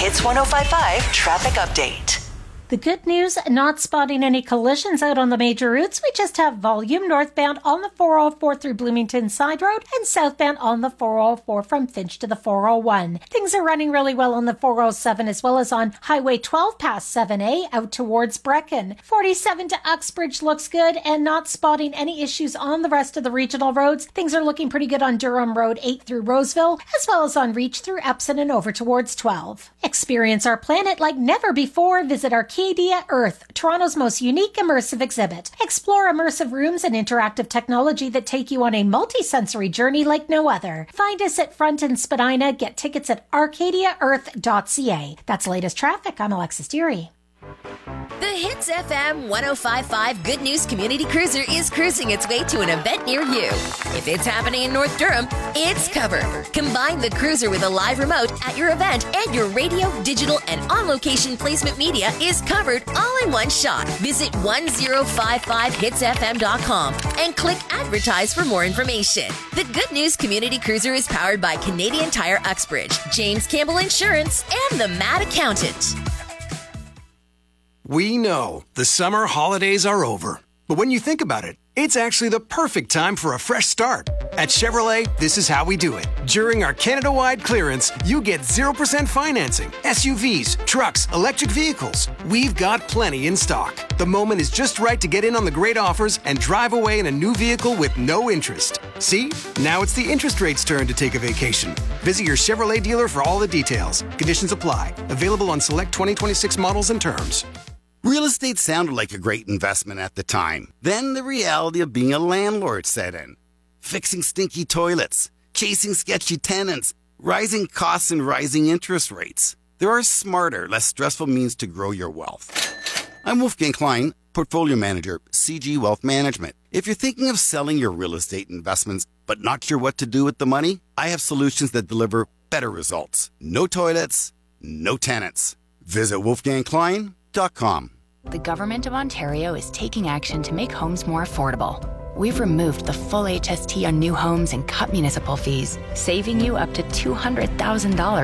Hits 105.5 Traffic Update. The good news, not spotting any collisions out on the major routes. We just have volume northbound on the 404 through Bloomington Side Road and southbound on the 404 from Finch to the 401. Things are running really well on the 407 as well as on Highway 12 past 7A out towards Brecon. 47 to Uxbridge looks good and not spotting any issues on the rest of the regional roads. Things are looking pretty good on Durham Road 8 through Roseville as well as on Reach through Epsom and over towards 12. Experience our planet like never before. Visit Arcadia Earth, Toronto's most unique immersive exhibit. Explore immersive rooms and interactive technology that take you on a multi-sensory journey like no other. Find us at Front and Spadina. Get tickets at arcadiaearth.ca. That's latest traffic. I'm Alexis Deary. The Hits FM 105.5 Good News Community Cruiser is cruising its way to an event near you. If it's happening in North Durham, it's covered. Combine the cruiser with a live remote at your event, and your radio, digital, and on-location placement media is covered all in one shot. Visit 1055hitsfm.com and click Advertise for more information. The Good News Community Cruiser is powered by Canadian Tire Uxbridge, James Campbell Insurance, and the Mad Accountant. We know the summer holidays are over, but when you think about it, it's actually the perfect time for a fresh start. At Chevrolet, this is how we do it. During our Canada-wide clearance, you get 0% financing, SUVs, trucks, electric vehicles. We've got plenty in stock. The moment is just right to get in on the great offers and drive away in a new vehicle with no interest. See? Now it's the interest rate's turn to take a vacation. Visit your Chevrolet dealer for all the details. Conditions apply. Available on select 2026 models and terms. Real estate sounded like a great investment at the time. Then the reality of being a landlord set in. Fixing stinky toilets, chasing sketchy tenants, rising costs and rising interest rates. There are smarter, less stressful means to grow your wealth. I'm Wolfgang Klein, Portfolio Manager, CG Wealth Management. If you're thinking of selling your real estate investments but not sure what to do with the money, I have solutions that deliver better results. No toilets, no tenants. Visit wolfgangklein.com. The Government of Ontario is taking action to make homes more affordable. We've removed the full HST on new homes and cut municipal fees, saving you up to $200,000